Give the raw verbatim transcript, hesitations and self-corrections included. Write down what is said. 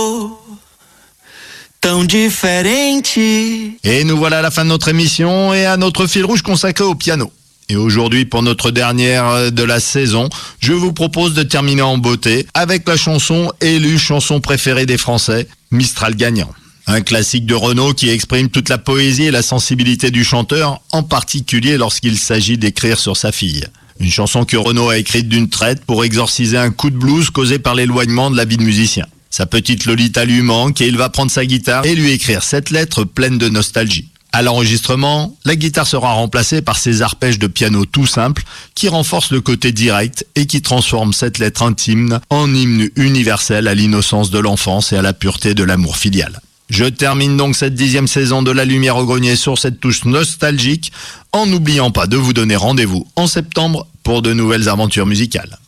Tão différente. Et nous voilà à la fin de notre émission et à notre fil rouge consacré au piano. Et aujourd'hui, pour notre dernière de la saison, je vous propose de terminer en beauté avec la chanson élue chanson préférée des Français, Mistral gagnant. Un classique de Renaud qui exprime toute la poésie et la sensibilité du chanteur, en particulier lorsqu'il s'agit d'écrire sur sa fille. Une chanson que Renaud a écrite d'une traite pour exorciser un coup de blues causé par l'éloignement de la vie de musicien. Sa petite Lolita lui manque et il va prendre sa guitare et lui écrire cette lettre pleine de nostalgie. À l'enregistrement, la guitare sera remplacée par ces arpèges de piano tout simples qui renforcent le côté direct et qui transforment cette lettre intime en hymne universel à l'innocence de l'enfance et à la pureté de l'amour filial. Je termine donc cette dixième saison de La Lumière au Grenier sur cette touche nostalgique en n'oubliant pas de vous donner rendez-vous en septembre pour de nouvelles aventures musicales.